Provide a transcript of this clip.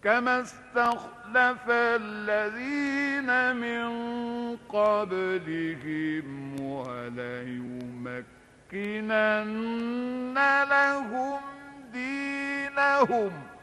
كما استخلف الذين من قبلهم وليمكنن لهم دينهم